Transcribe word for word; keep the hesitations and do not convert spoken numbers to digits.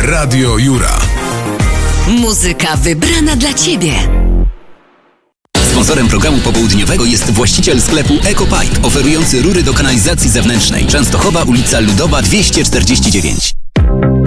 Radio Jura. Muzyka wybrana dla Ciebie. Sponsorem programu popołudniowego jest właściciel sklepu EcoPipe, oferujący rury do kanalizacji zewnętrznej. Częstochowa, ulica Ludowa dwieście czterdzieści dziewięć.